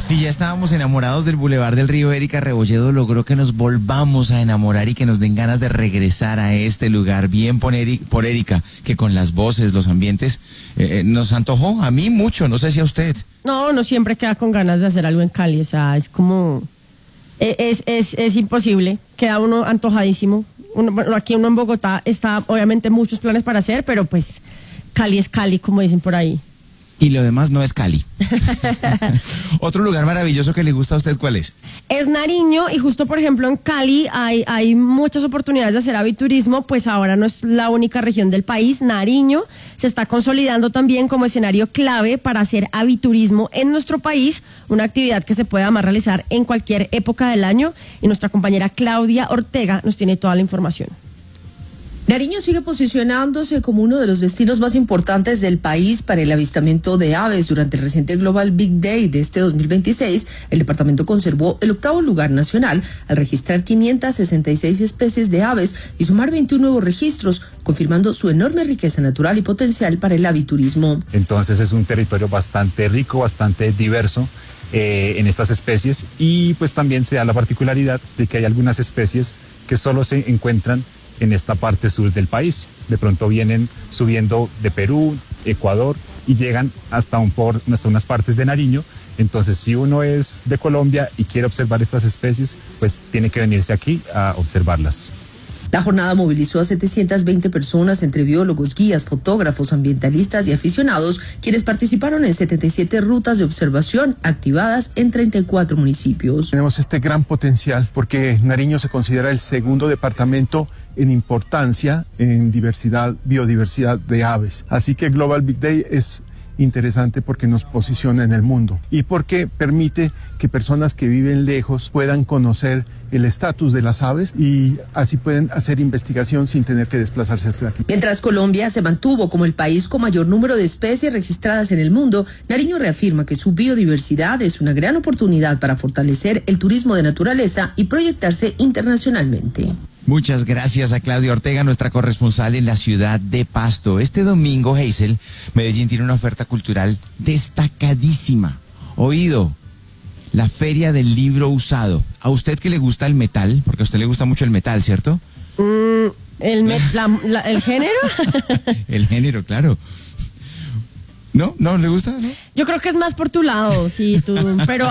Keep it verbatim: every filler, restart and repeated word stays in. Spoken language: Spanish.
Si ya estábamos enamorados del Boulevard del Río, Erika Rebolledo logró que nos volvamos a enamorar y que nos den ganas de regresar a este lugar. Bien por, Eri- por Erika, que con las voces, los ambientes, eh, nos antojó a mí mucho, no sé si a usted. No, no siempre queda con ganas de hacer algo en Cali, o sea, es como... Es, es, es imposible, queda uno antojadísimo. Uno, bueno, aquí uno en Bogotá está obviamente muchos planes para hacer, pero pues Cali es Cali, como dicen por ahí. Y lo demás no es Cali. Otro lugar maravilloso que le gusta a usted, ¿cuál es? Es Nariño, y justo por ejemplo en Cali hay, hay muchas oportunidades de hacer aviturismo, pues ahora no es la única región del país. Nariño se está consolidando también como escenario clave para hacer aviturismo en nuestro país, una actividad que se puede además realizar en cualquier época del año, y nuestra compañera Claudia Ortega nos tiene toda la información. Nariño sigue posicionándose como uno de los destinos más importantes del país para el avistamiento de aves. Durante el reciente Global Big Day de este dos mil veintiséis, el departamento conservó el octavo lugar nacional al registrar quinientas sesenta y seis especies de aves y sumar veintiún nuevos registros, confirmando su enorme riqueza natural y potencial para el aviturismo. Entonces es un territorio bastante rico, bastante diverso eh, en estas especies, y pues también se da la particularidad de que hay algunas especies que solo se encuentran en esta parte sur del país. De pronto vienen subiendo de Perú, Ecuador, y llegan hasta, un por, hasta unas partes de Nariño. Entonces, si uno es de Colombia y quiere observar estas especies, pues tiene que venirse aquí a observarlas. La jornada movilizó a setecientas veinte personas, entre biólogos, guías, fotógrafos, ambientalistas y aficionados, quienes participaron en setenta y siete rutas de observación activadas en treinta y cuatro municipios. Tenemos este gran potencial porque Nariño se considera el segundo departamento en importancia en diversidad, biodiversidad de aves. Así que Global Big Day es interesante porque nos posiciona en el mundo y porque permite que personas que viven lejos puedan conocer el estatus de las aves y así pueden hacer investigación sin tener que desplazarse hasta aquí. Mientras Colombia se mantuvo como el país con mayor número de especies registradas en el mundo, Nariño reafirma que su biodiversidad es una gran oportunidad para fortalecer el turismo de naturaleza y proyectarse internacionalmente. Muchas gracias a Claudia Ortega, nuestra corresponsal en la ciudad de Pasto. Este domingo, Hazel, Medellín tiene una oferta cultural destacadísima. Oído, la Feria del Libro Usado. A usted que le gusta el metal, porque a usted le gusta mucho el metal, ¿cierto? Mm, el, met, la, la, ¿El género? El género, claro. ¿No? ¿No le gusta? ¿No? Yo creo que es más por tu lado, sí, tú, pero